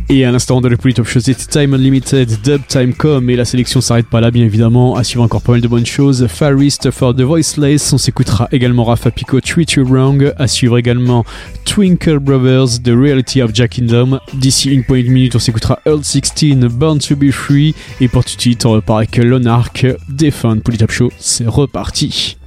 Et à l'instant dans le Polytop Show, c'était Time Unlimited, Dub Time Com, et la sélection s'arrête pas là bien évidemment, à suivre encore pas mal de bonnes choses. Far East for the Voiceless, on s'écoutera également Rafa Pico, Treat You Wrong, à suivre également Twinkle Brothers, The Reality of Jack Kingdom. D'ici une poignée de minutes, on s'écoutera Earl 16, Born to be Free, et pour tout de suite, on repart avec Lonark, Defund. Polytop Show, c'est reparti.